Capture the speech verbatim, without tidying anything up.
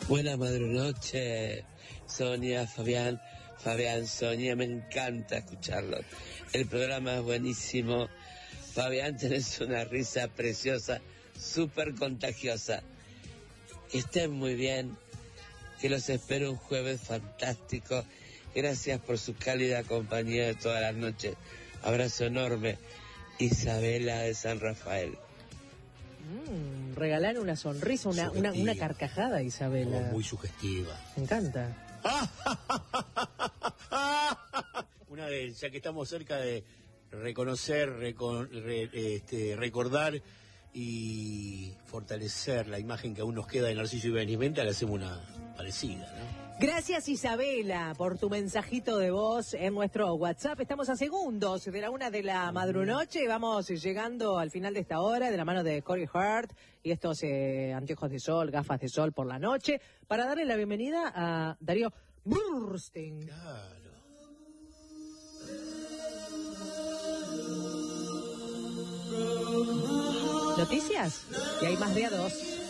Buenas madrunoche, Sonia, Fabián, Fabián, Sonia, me encanta escucharlo. El programa es buenísimo. Fabián, tenés una risa preciosa, súper contagiosa. Que estén muy bien, que los espero un jueves fantástico. Gracias por su cálida compañía de todas las noches. Abrazo enorme. Isabela de San Rafael. Mm, regalar una sonrisa, una, una, una carcajada, Isabela. Oh, muy sugestiva. Me encanta. Una vez, ya que estamos cerca de reconocer, recon, re, este, recordar y fortalecer la imagen que aún nos queda de Narciso Ibáñez Menta, le hacemos una parecida, ¿no? Gracias, Isabela, por tu mensajito de voz en nuestro WhatsApp. Estamos a segundos de la una de la madrunoche. Vamos llegando al final de esta hora de la mano de Corey Hart y estos eh, anteojos de sol, gafas de sol por la noche, para darle la bienvenida a Darío Burstein. Claro. ¿Noticias? Y hay más de a dos.